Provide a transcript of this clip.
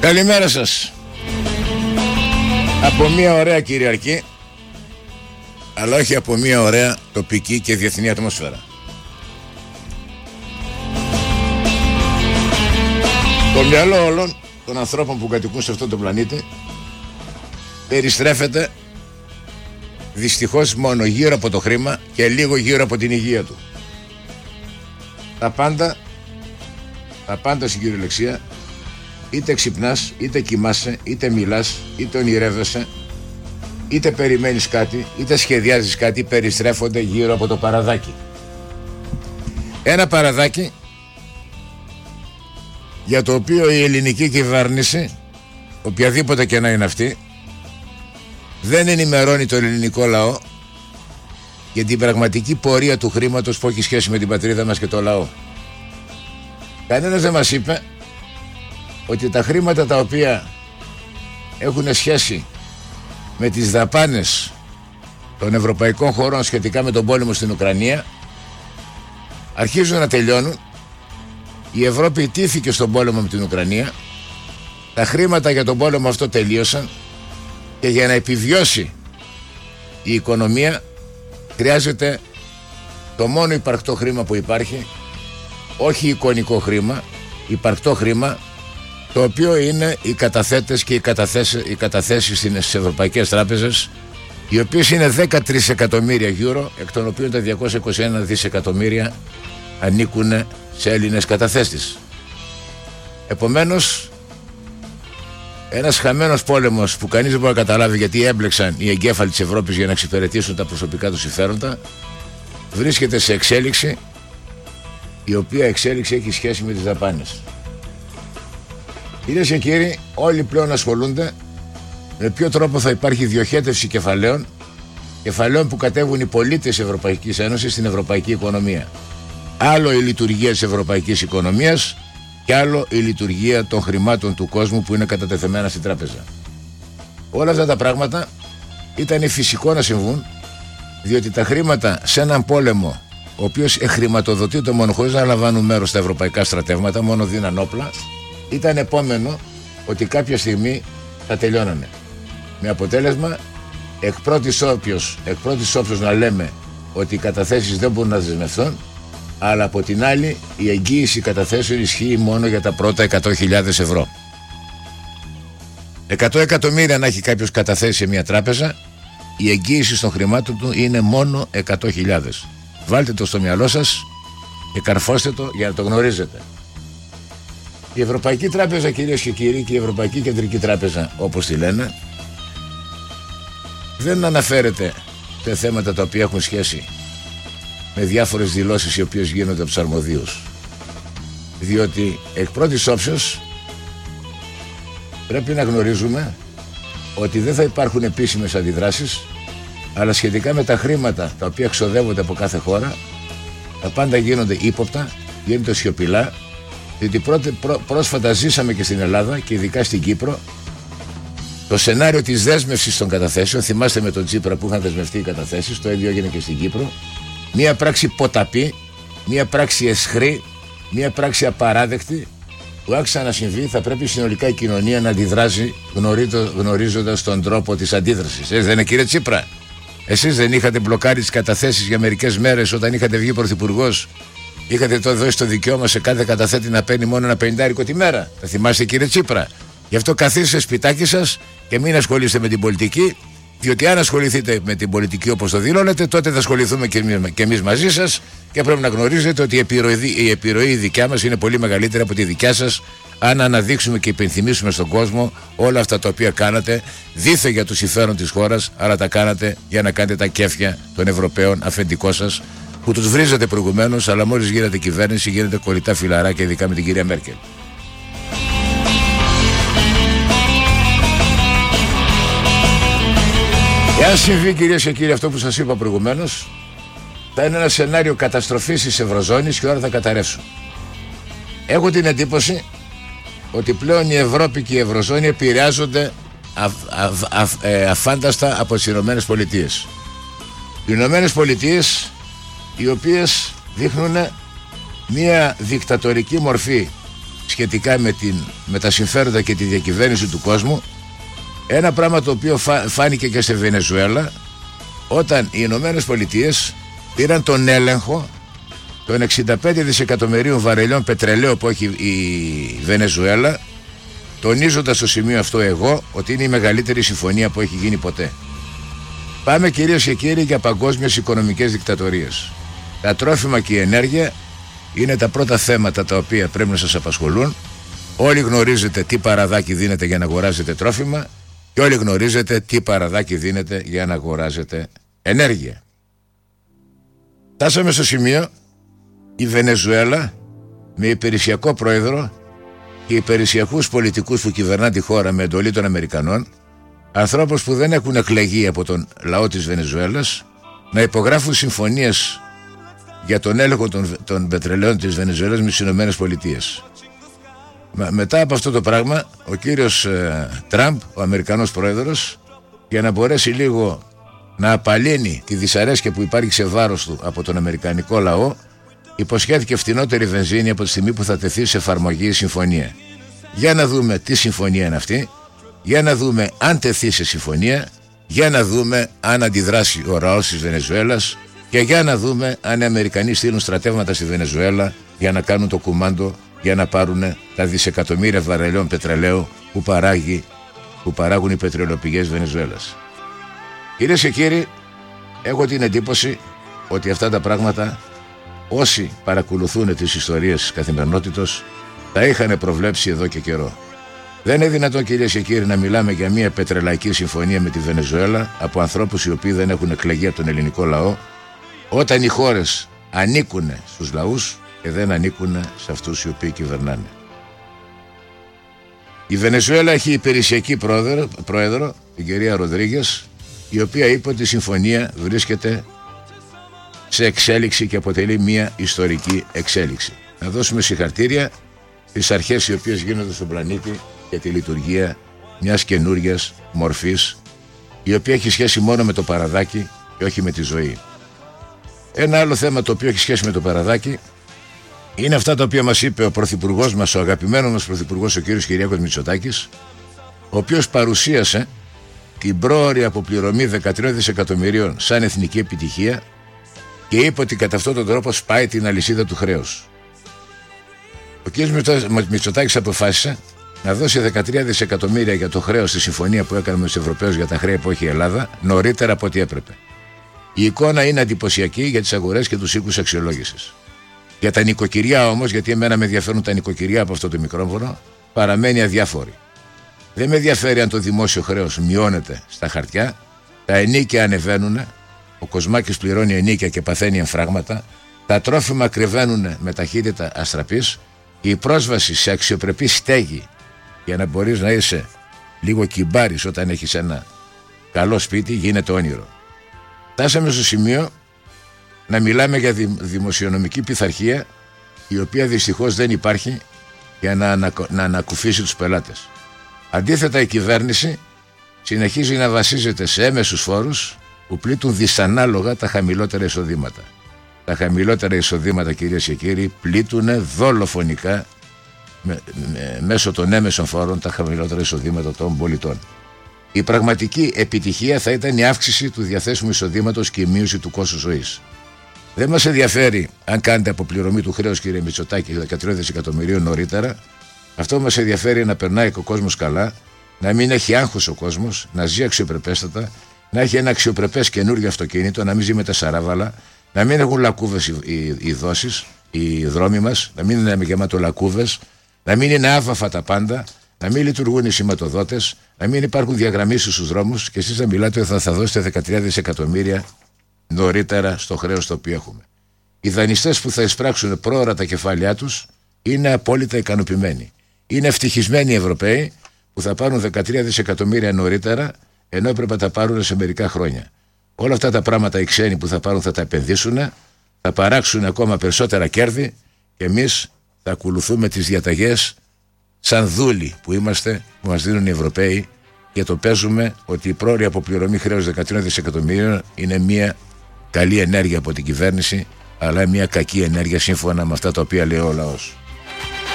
Καλημέρα σας. Από μια ωραία Κυριακή, αλλά όχι από μια ωραία τοπική και διεθνή ατμόσφαιρα. Το μυαλό όλων των ανθρώπων που κατοικούν σε αυτόν τον πλανήτη περιστρέφεται δυστυχώς μόνο γύρω από το χρήμα και λίγο γύρω από την υγεία του. Τα πάντα στην κυριολεξία, είτε ξυπνάς, είτε κοιμάσαι, είτε μιλάς, είτε ονειρεύεσαι, είτε περιμένεις κάτι, είτε σχεδιάζεις κάτι, περιστρέφονται γύρω από το παραδάκι. Ένα παραδάκι για το οποίο η ελληνική κυβέρνηση, οποιαδήποτε και να είναι αυτή, δεν ενημερώνει τον ελληνικό λαό για την πραγματική πορεία του χρήματος που έχει σχέση με την πατρίδα μας και το λαό. Κανένας δεν μας είπε ότι τα χρήματα τα οποία έχουν σχέση με τις δαπάνες των ευρωπαϊκών χωρών σχετικά με τον πόλεμο στην Ουκρανία αρχίζουν να τελειώνουν. Η Ευρώπη ιτήθηκε στον πόλεμο με την Ουκρανία. Τα χρήματα για τον πόλεμο αυτό τελείωσαν και για να επιβιώσει η οικονομία χρειάζεται το μόνο υπαρκτό χρήμα που υπάρχει, όχι εικονικό χρήμα, υπαρκτό χρήμα, το οποίο είναι οι καταθέτες και οι καταθέσεις στις ευρωπαϊκές τράπεζες, οι οποίες είναι 13 εκατομμύρια γιούρο, εκ των οποίων τα 221 δισεκατομμύρια ανήκουν σε Έλληνες καταθέσεις. Επομένως, ένας χαμένος πόλεμος που κανείς δεν μπορεί να καταλάβει γιατί έμπλεξαν οι εγκέφαλοι της Ευρώπης για να εξυπηρετήσουν τα προσωπικά τους συμφέροντα, βρίσκεται σε εξέλιξη, η οποία εξέλιξη έχει σχέση με τις δαπάνες. Κυρίες και κύριοι, όλοι πλέον ασχολούνται με ποιο τρόπο θα υπάρχει διοχέτευση κεφαλαίων που κατέβουν οι πολίτες της Ευρωπαϊκής Ένωσης στην ευρωπαϊκή οικονομία. Άλλο η λειτουργία της ευρωπαϊκής οικονομίας και άλλο η λειτουργία των χρημάτων του κόσμου που είναι κατατεθεμένα στην τράπεζα. Όλα αυτά τα πράγματα ήταν φυσικό να συμβούν, διότι τα χρήματα σε έναν πόλεμο, ο οποίος χρηματοδοτείται μόνο χωρίς να λαμβάνουν μέρος στα ευρωπαϊκά στρατεύματα, μόνο δίναν όπλα, ήταν επόμενο ότι κάποια στιγμή θα τελειώνανε. Με αποτέλεσμα εκ πρώτης όψεως να λέμε ότι οι καταθέσεις δεν μπορούν να δεσμευθούν, αλλά από την άλλη η εγγύηση καταθέσεων ισχύει μόνο για τα πρώτα 100.000 ευρώ. 100 εκατομμύρια να έχει κάποιος καταθέσει σε μια τράπεζα, η εγγύηση των χρημάτων του είναι μόνο 100.000. Βάλτε το στο μυαλό σας και καρφώστε το για να το γνωρίζετε. Η Ευρωπαϊκή Τράπεζα, κυρίες και κύριοι, και η Ευρωπαϊκή Κεντρική Τράπεζα, όπως τη λένε, δεν αναφέρεται σε θέματα τα οποία έχουν σχέση με διάφορες δηλώσεις οι οποίες γίνονται από τους αρμοδίους, διότι εκ πρώτης όψεως πρέπει να γνωρίζουμε ότι δεν θα υπάρχουν επίσημες αντιδράσεις, αλλά σχετικά με τα χρήματα τα οποία ξοδεύονται από κάθε χώρα, τα πάντα γίνονται ύποπτα, γίνονται σιωπηλά, διότι πρόσφατα ζήσαμε και στην Ελλάδα και ειδικά στην Κύπρο το σενάριο της δέσμευσης των καταθέσεων. Θυμάστε με τον Τσίπρα που είχαν δεσμευτεί οι καταθέσεις, το ίδιο έγινε και στην Κύπρο. Μία πράξη ποταπή, μία πράξη εσχρή, μία πράξη απαράδεκτη που άξα να συμβεί. Θα πρέπει συνολικά η κοινωνία να αντιδράσει γνωρίζοντας τον τρόπο της αντίδρασης. Δεν είναι, κύριε Τσίπρα? Εσείς δεν είχατε μπλοκάρει τις καταθέσεις για μερικές μέρες όταν είχατε βγει πρωθυπουργός? Είχατε το δώσει το δικαίωμα σε κάθε καταθέτη να παίρνει μόνο ένα 50 τη μέρα. Θα θυμάστε, κύριε Τσίπρα? Γι' αυτό καθίστε σπιτάκι σας και μην ασχολείστε με την πολιτική, διότι αν ασχοληθείτε με την πολιτική όπως το δηλώνετε, τότε θα ασχοληθούμε και εμείς μαζί σας, και πρέπει να γνωρίζετε ότι η επιρροή δικιά μας είναι πολύ μεγαλύτερη από τη δικιά σας, αν αναδείξουμε και υπενθυμίσουμε στον κόσμο όλα αυτά τα οποία κάνατε δήθεν για το συμφέρον της χώρας, αλλά τα κάνατε για να κάνετε τα κέφια των Ευρωπαίων αφεντικών σας, που τους βρίζατε προηγουμένως, αλλά μόλις γίνατε κυβέρνηση γίνετε κολλητά φιλαράκια, ειδικά με την κυρία Μέρκελ. Εάν συμβεί, κυρίες και κύριοι, αυτό που σας είπα προηγουμένως, θα είναι ένα σενάριο καταστροφής της Ευρωζώνης και όλα θα καταρρεύσουν. Έχω την εντύπωση ότι πλέον η Ευρώπη και η Ευρωζώνη επηρεάζονται αφάνταστα από τις Ηνωμένες Πολιτείες. Οι Ηνωμένες Πολιτείες, οι οποίες δείχνουν μια δικτατορική μορφή σχετικά με τα συμφέροντα και τη διακυβέρνηση του κόσμου. Ένα πράγμα το οποίο φάνηκε και στη Βενεζουέλα, όταν οι Ηνωμένες Πολιτείες πήραν τον έλεγχο των 65 δισεκατομμυρίων βαρελιών πετρελαίου που έχει η Βενεζουέλα, τονίζοντας στο σημείο αυτό εγώ ότι είναι η μεγαλύτερη συμφωνία που έχει γίνει ποτέ. Πάμε κυρίως και κύριοι για παγκόσμιες οικονομικές δικτατορίες. Τα τρόφιμα και η ενέργεια είναι τα πρώτα θέματα τα οποία πρέπει να σας απασχολούν. Όλοι γνωρίζετε τι παραδάκι δίνετε για να αγοράζετε τρόφιμα και όλοι γνωρίζετε τι παραδάκι δίνετε για να αγοράζετε ενέργεια. Φτάσαμε στο σημείο η Βενεζουέλα με υπηρεσιακό πρόεδρο και υπηρεσιακούς πολιτικούς που κυβερνάνε τη χώρα με εντολή των Αμερικανών, ανθρώπους που δεν έχουν εκλεγεί από τον λαό της Βενεζουέλας, να υπογράφουν συμφωνίες για τον έλεγχο των πετρελαίων της Βενεζουέλας με τις Ηνωμένες Πολιτείες. Μετά από αυτό το πράγμα, ο κύριος Τραμπ, ο Αμερικανός πρόεδρος, για να μπορέσει λίγο να απαλύνει τη δυσαρέσκεια που υπάρχει σε βάρος του από τον αμερικανικό λαό, υποσχέθηκε φτηνότερη βενζίνη από τη στιγμή που θα τεθεί σε εφαρμογή η συμφωνία. Για να δούμε τι συμφωνία είναι αυτή, για να δούμε αν τεθεί σε συμφωνία, για να δούμε αν αντιδράσει ο λαός της Βενεζουέλας και για να δούμε αν οι Αμερικανοί στείλουν στρατεύματα στη Βενεζουέλα για να κάνουν το κουμάντο, για να πάρουν τα δισεκατομμύρια βαρελιών πετρελαίου που παράγουν οι πετρελαιοπηγές Βενεζουέλας. Κυρίες και κύριοι, έχω την εντύπωση ότι αυτά τα πράγματα όσοι παρακολουθούν τις ιστορίες της καθημερινότητας τα είχαν προβλέψει εδώ και καιρό. Δεν είναι δυνατόν, κυρίες και κύριοι, να μιλάμε για μια πετρελαϊκή συμφωνία με τη Βενεζουέλα από ανθρώπους οι οποίοι δεν έχουν εκλεγεί από τον ελληνικό λαό, όταν οι χώρες ανήκουν στους λαούς και δεν ανήκουν σε αυτούς οι οποίοι κυβερνάνε. Η Βενεζουέλα έχει υπηρεσιακή πρόεδρο, την κυρία Ροδρίγκες, η οποία είπε ότι η συμφωνία βρίσκεται σε εξέλιξη και αποτελεί μια ιστορική εξέλιξη. Να δώσουμε συγχαρητήρια στις αρχές οι οποίες γίνονται στον πλανήτη για τη λειτουργία μιας καινούργιας μορφής, η οποία έχει σχέση μόνο με το παραδάκι και όχι με τη ζωή. Ένα άλλο θέμα το οποίο έχει σχέση με το παραδάκι είναι αυτά τα οποία μας είπε ο πρωθυπουργός μας, ο αγαπημένος μας πρωθυπουργός, ο κύριος Κυριάκος Μητσοτάκης, ο οποίος παρουσίασε την πρόωρη αποπληρωμή 13 δισεκατομμυρίων σαν εθνική επιτυχία και είπε ότι κατά αυτόν τον τρόπο σπάει την αλυσίδα του χρέους. Ο κ. Μητσοτάκης αποφάσισε να δώσει 13 δισεκατομμύρια για το χρέος στη συμφωνία που έκανε με τους Ευρωπαίους για τα χρέη που έχει η Ελλάδα νωρίτερα από ό,τι έπρεπε. Η εικόνα είναι εντυπωσιακή για τις αγορές και τους οίκους αξιολόγησης. Για τα νοικοκυριά όμως, γιατί εμένα με ενδιαφέρουν τα νοικοκυριά από αυτό το μικρόφωνο, παραμένει αδιάφορη. Δεν με ενδιαφέρει αν το δημόσιο χρέος μειώνεται στα χαρτιά, τα ενίκια ανεβαίνουν, ο Κοσμάκης πληρώνει ενίκια και παθαίνει εμφράγματα, τα τρόφιμα κρυβαίνουν με ταχύτητα αστραπής, η πρόσβαση σε αξιοπρεπή στέγη για να μπορείς να είσαι λίγο κυμπάρης όταν έχεις ένα καλό σπίτι γίνεται όνειρο. Φτάσαμε στο σημείο να μιλάμε για δημοσιονομική πειθαρχία, η οποία δυστυχώς δεν υπάρχει για να ανακουφίσει τους πελάτες. Αντίθετα, η κυβέρνηση συνεχίζει να βασίζεται σε έμεσους φόρους που πλήττουν δυσανάλογα τα χαμηλότερα εισοδήματα. Τα χαμηλότερα εισοδήματα, κυρίες και κύριοι, πλήττουν δολοφονικά μέσω των έμεσων φόρων τα χαμηλότερα εισοδήματα των πολιτών. Η πραγματική επιτυχία θα ήταν η αύξηση του διαθέσιμου εισοδήματος και η μείωση του κόστους ζωής. Δεν μας ενδιαφέρει αν κάνετε αποπληρωμή του χρέους, κύριε Μητσοτάκη, 13 δισεκατομμυρίων νωρίτερα. Αυτό μας ενδιαφέρει να περνάει ο κόσμος καλά, να μην έχει άγχος ο κόσμος, να ζει αξιοπρεπέστατα, να έχει ένα αξιοπρεπές καινούργιο αυτοκίνητο, να μην ζει με τα σαράβαλα, να μην έχουν λακκούβες οι δόσεις, οι δρόμοι μας, να μην είναι γεμάτο λακκούβες, να μην είναι άβαφα τα πάντα, να μην λειτουργούν οι σηματοδότες, να μην υπάρχουν διαγραμμίσεις στους δρόμους και εσείς να μιλάτε ότι θα δώσετε 13 δισεκατομμύρια νωρίτερα στο χρέος το οποίο έχουμε. Οι δανειστές που θα εισπράξουν πρόωρα τα κεφάλαιά τους είναι απόλυτα ικανοποιημένοι. Είναι ευτυχισμένοι οι Ευρωπαίοι που θα πάρουν 13 δισεκατομμύρια νωρίτερα, ενώ έπρεπε να τα πάρουν σε μερικά χρόνια. Όλα αυτά τα πράγματα οι ξένοι που θα πάρουν θα τα επενδύσουν, θα παράξουν ακόμα περισσότερα κέρδη και εμείς θα ακολουθούμε τις διαταγές σαν δούλοι που είμαστε, που μας δίνουν οι Ευρωπαίοι, και το παίζουμε ότι η πρόωρη αποπληρωμή χρέους 13 δισεκατομμυρίων είναι μια καλή ενέργεια από την κυβέρνηση, αλλά μια κακή ενέργεια σύμφωνα με αυτά τα οποία λέει ο λαός.